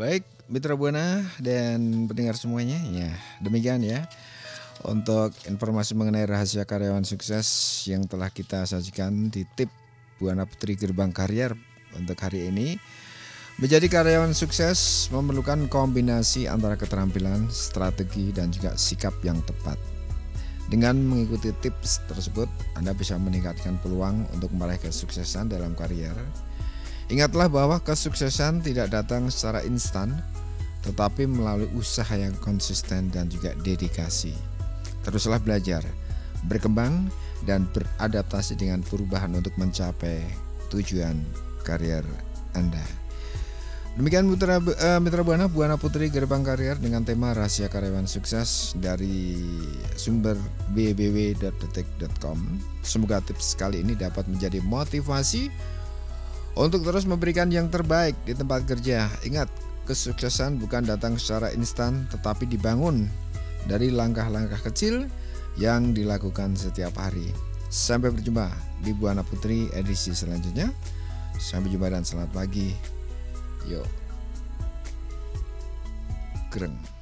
Baik, Mitra Buana dan pendengar semuanya, ya demikian ya untuk informasi mengenai rahasia karyawan sukses yang telah kita sajikan di tip Buana Putri Gerbang Karier untuk hari ini. Menjadi karyawan sukses memerlukan kombinasi antara keterampilan, strategi, dan juga sikap yang tepat. Dengan mengikuti tips tersebut, Anda bisa meningkatkan peluang untuk meraih kesuksesan dalam karier. Ingatlah bahwa kesuksesan tidak datang secara instan, tetapi melalui usaha yang konsisten dan juga dedikasi. Teruslah belajar, berkembang, dan beradaptasi dengan perubahan untuk mencapai tujuan karier Anda. Demikian Mitra Buana Putri Gerbang Karier dengan tema rahasia karyawan sukses dari sumber www.detik.com. Semoga tips kali ini dapat menjadi motivasi untuk terus memberikan yang terbaik di tempat kerja. Ingat, kesuksesan bukan datang secara instan, tetapi dibangun dari langkah-langkah kecil yang dilakukan setiap hari. Sampai berjumpa di Buana Putri edisi selanjutnya. Sampai jumpa dan selamat pagi. Yo, Greng.